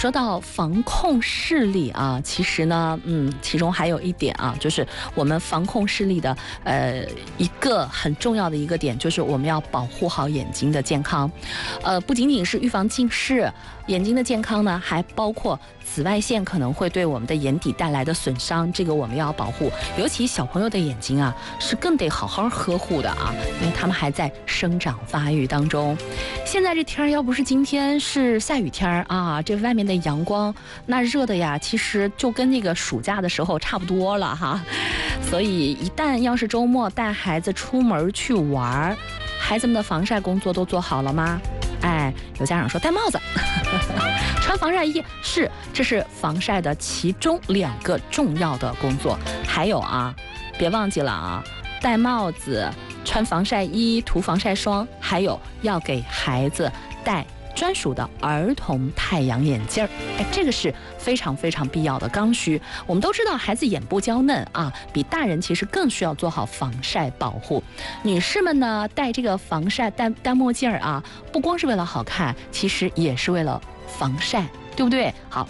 说到防控视力啊，其实呢，其中还有一点啊，就是我们防控视力的一个很重要的一个点，就是我们要保护好眼睛的健康。不仅仅是预防近视，眼睛的健康呢，还包括紫外线可能会对我们的眼底带来的损伤，这个我们要保护。尤其小朋友的眼睛啊，是更得好好呵护的啊，因为他们还在生长发育当中。现在这天要不是今天是下雨天啊，这外面的阳光那热的呀，其实就跟那个暑假的时候差不多了哈。所以一旦要是周末带孩子出门去玩，孩子们的防晒工作都做好了吗？有家长说戴帽子穿防晒衣，这是防晒的其中2个重要的工作。还有啊，别忘记了啊，戴帽子、穿防晒衣、涂防晒霜，还有要给孩子戴专属的儿童太阳眼镜，这个是非常非常必要的刚需。我们都知道孩子眼部娇嫩啊，比大人其实更需要做好防晒保护。女士们呢，戴这个防晒戴墨镜啊，不光是为了好看，其实也是为了防晒，对不对？好，